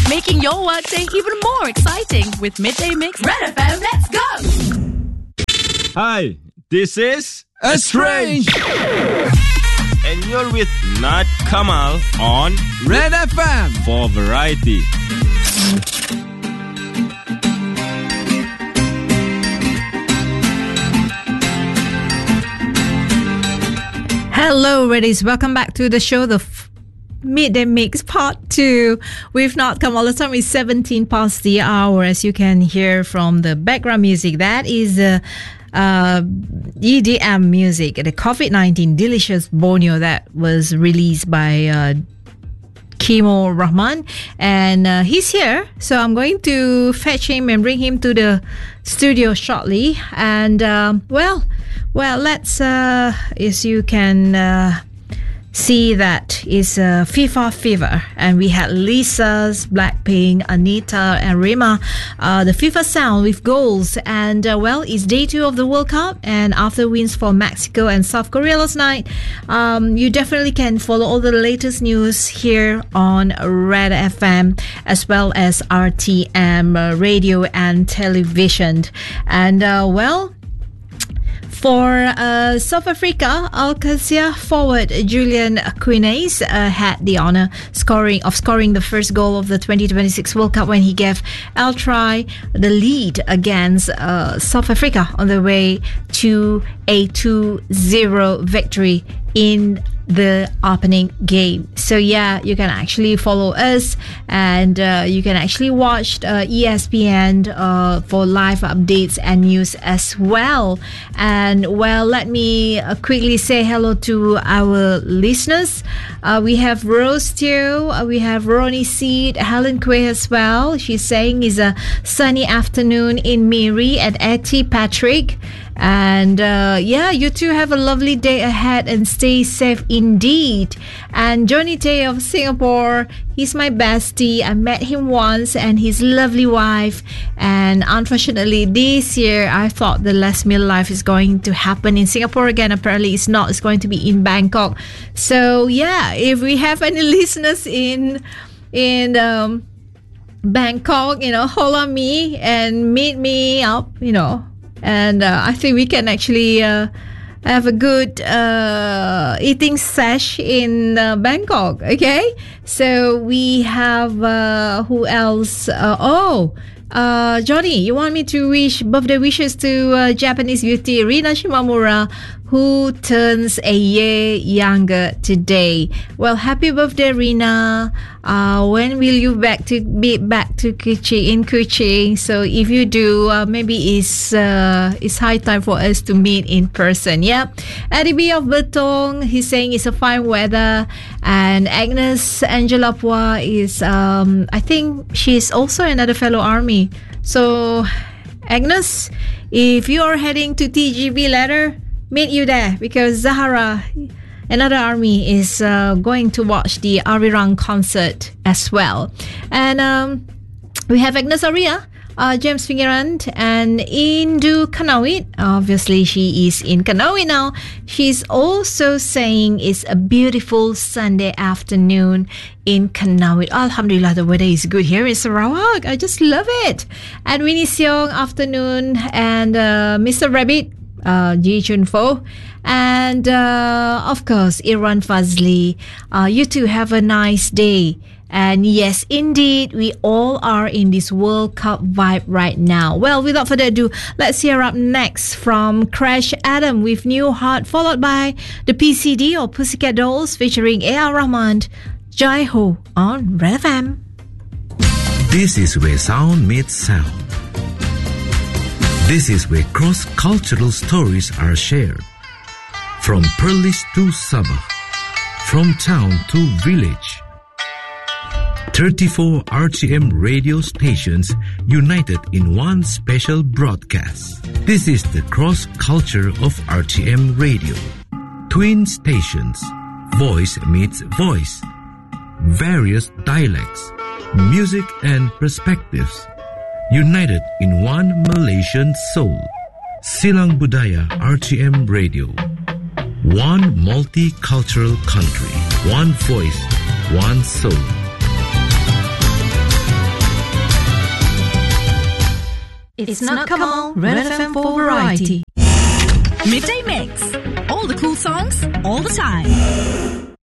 making your workday even more exciting with Midday Mix Red FM. Let's go! Hi, this is Estrange, and you're with Nat Kamal on Red FM for variety. Hello, Reddies. Welcome back to the show, the Midday Mix Part 2. We've not come all the time. It's 17 past the hour, as you can hear from the background music. That is EDM music, the COVID-19 Delicious Borneo that was released by Kimo Rahman, and he's here, so I'm going to fetch him and bring him to the studio shortly. And well, let's as you can see, that is FIFA fever, and we had Lisa's, Blackpink, Anita and Rima, the FIFA sound with goals. And well, it's day 2 of the World Cup, and after wins for Mexico and South Korea last night, you definitely can follow all the latest news here on Red FM, as well as RTM radio and television. And well, for South Africa, Alcacia forward Julian Quinnes had the honor of scoring the first goal of the 2026 World Cup when he gave Altry the lead against South Africa on the way to a 2-0 victory in the opening game. So yeah, you can actually follow us, and you can actually watch ESPN for live updates and news as well. And well, let me quickly say hello to our listeners. We have Rose Teo, we have Ronnie Seed, Helen Quay as well. She's saying it's a sunny afternoon in Miri, and Etty Patrick. And yeah, you two have a lovely day ahead and stay safe indeed. And Johnny Tay of Singapore, he's my bestie. I met him once and his lovely wife. And unfortunately, this year, I thought the last meal life is going to happen in Singapore again. Apparently, it's not. It's going to be in Bangkok. So yeah, if we have any listeners in Bangkok, holler me and meet me up, and I think we can actually have a good eating sesh in Bangkok. Okay, so we have who else? Johnny, you want me to wish birthday wishes to Japanese beauty Rina Shimamura, who turns a year younger today. Well, happy birthday, Rina. When will you be back to Kuching? So if you do, maybe it's high time for us to meet in person. Yeah. Eddie B of Betong, he's saying it's a fine weather. And Agnes Angela Pua is, I think she's also another fellow army. So Agnes, if you are heading to TGV later, meet you there, because Zahara, another army, is going to watch the Arirang concert as well. And we have Agnes Aria, James Fingerand, and Indu Kanawit. Obviously, she is in Kanawit now. She's also saying it's a beautiful Sunday afternoon in Kanawit. Alhamdulillah, the weather is good here in Sarawak. I just love it. And Winnie Seong, afternoon. And Mr. Rabbit, Ji Chun Fo, and of course Iran Fazli. You two have a nice day. And yes, indeed, we all are in this World Cup vibe right now. Well, without further ado, let's hear up next from Crash Adam with New Heart, followed by the PCD or Pussycat Dolls featuring A.R. Rahman, Jai Ho on Red FM. This is where sound meets sound. This is where cross-cultural stories are shared. From Perlis to Sabah, from town to village. 34 RTM radio stations united in one special broadcast. This is the cross-culture of RTM radio. Twin stations, voice meets voice. Various dialects, music and perspectives. United in one Malaysian soul. Silang Budaya RTM Radio. One multicultural country. One voice, one soul. It's not Kamal, Red FM for variety. Midday Mix. All the cool songs, all the time.